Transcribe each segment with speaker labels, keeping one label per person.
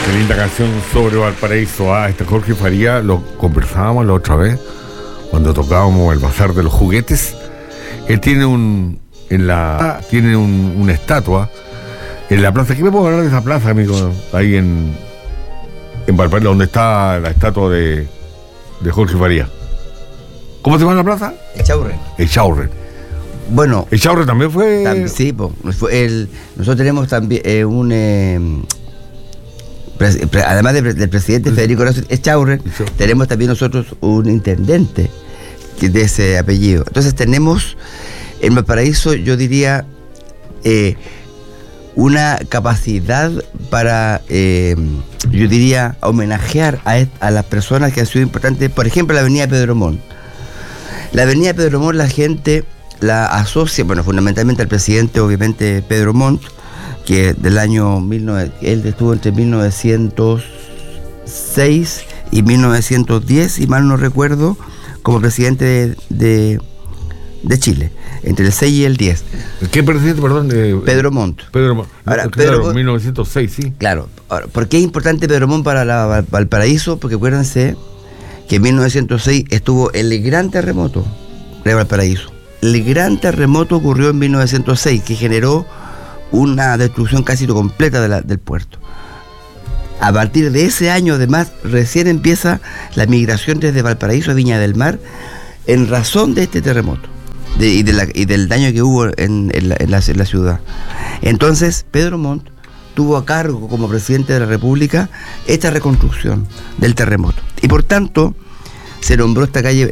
Speaker 1: Qué linda canción sobre Valparaíso. Este Jorge Faría lo conversábamos la otra vez cuando tocábamos el Bazar de los Juguetes. Él tiene una estatua en la plaza. ¿Qué me puedo hablar de esa plaza, amigo? Ahí en Valparaíso, donde está la estatua de Jorge Faría. ¿Cómo se llama la plaza? Echaurren.
Speaker 2: Bueno,
Speaker 1: Echaurren también fue.
Speaker 2: Sí, nosotros tenemos también además del presidente Federico Horacio Echaurren, tenemos también nosotros un intendente de ese apellido. Entonces tenemos en Valparaíso, yo diría, una capacidad para, yo diría, homenajear a las personas que han sido importantes. Por ejemplo, la avenida Pedro Montt. La avenida Pedro Montt, la gente la asocia, bueno, fundamentalmente al presidente, obviamente, Pedro Montt, que del año él estuvo entre 1906 y 1910, si mal no recuerdo, como presidente de Chile, entre el 6 y el 10.
Speaker 1: ¿Qué presidente, perdón?
Speaker 2: Pedro Montt.
Speaker 1: Ahora, claro, 1906, sí.
Speaker 2: Claro. Ahora, ¿por qué es importante Pedro Montt para Valparaíso? Porque acuérdense que en 1906 estuvo el gran terremoto de Valparaíso. El gran terremoto ocurrió en 1906, que generó una destrucción casi completa del puerto. A partir de ese año, además, recién empieza la migración desde Valparaíso a Viña del Mar en razón de este terremoto y del daño que hubo en la ciudad. Entonces, Pedro Montt tuvo a cargo como presidente de la República esta reconstrucción del terremoto. Y por tanto, se nombró esta calle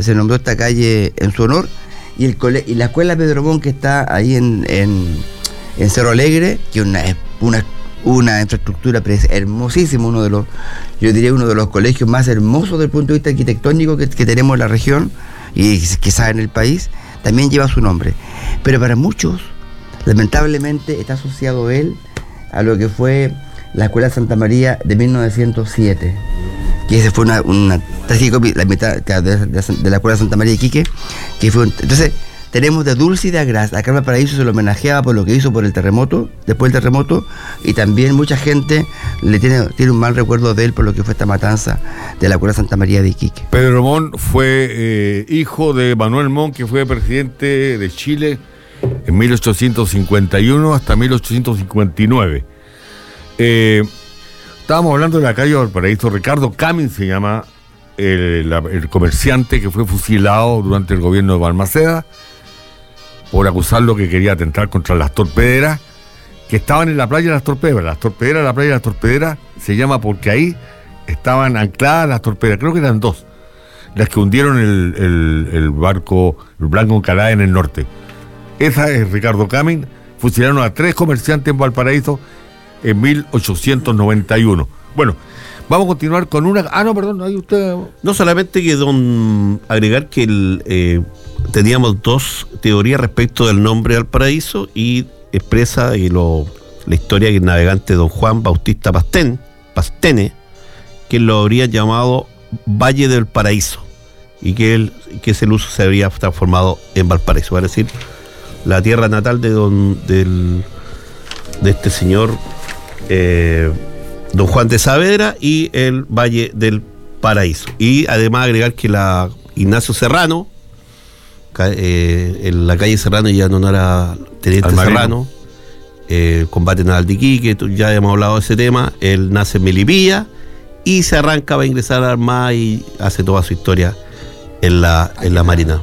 Speaker 2: en su honor, y la escuela Pedro Montt, que está ahí en Cerro Alegre, que es una infraestructura hermosísima, uno de los colegios más hermosos desde el punto de vista arquitectónico que tenemos en la región y quizás en el país, también lleva su nombre. Pero para muchos, lamentablemente, está asociado él a lo que fue la Escuela Santa María de 1907, que esa fue una tragicopia, la mitad de la Escuela Santa María de Iquique, que fue entonces tenemos de dulce y de agraz. Acá en Valparaíso se lo homenajeaba por lo que hizo por el terremoto, después del terremoto, y también mucha gente tiene un mal recuerdo de él por lo que fue esta matanza de la Escuela Santa María de Iquique.
Speaker 1: Pedro Montt fue hijo de Manuel Montt, que fue presidente de Chile en 1851 hasta 1859. Estábamos hablando de la calle Valparaíso. Ricardo Camin se llama el comerciante que fue fusilado durante el gobierno de Balmaceda por acusarlo que quería atentar contra las torpederas que estaban en la playa de las Torpederas. Las Torpederas, la playa de las Torpederas se llama porque ahí estaban ancladas las torpederas, creo que eran dos, las que hundieron el barco, el Blanco Encalada en el norte. Esa es Ricardo Camin. Fusilaron a 3 comerciantes en Valparaíso en 1891. Bueno, vamos a continuar con una... ahí usted...
Speaker 3: No, solamente que agregar que teníamos 2 teorías respecto del nombre Valparaíso, y expresa la historia que el navegante don Juan Bautista Pastene, que lo habría llamado Valle del Paraíso, y que ese uso se habría transformado en Valparaíso, es decir, la tierra natal de este señor don Juan de Saavedra, y el Valle del Paraíso. Y además agregar que Ignacio Serrano, en la calle Serrano, ya no era Teniente Serrano, combate naval de Iquique, ya hemos hablado de ese tema. Él nace en Melipilla y se arranca para ingresar a la Armada y hace toda su historia en la Marina.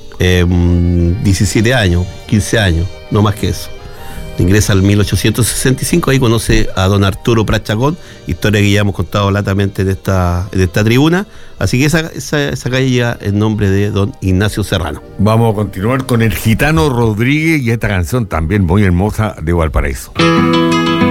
Speaker 3: 17 años, 15 años, no más que eso. Ingresa en 1865, ahí conoce a don Arturo Prat Chacón, historia que ya hemos contado latamente de esta tribuna. Así que esa calle lleva el nombre de don Ignacio Serrano.
Speaker 1: Vamos a continuar con el Gitano Rodríguez y esta canción también muy hermosa de Valparaíso.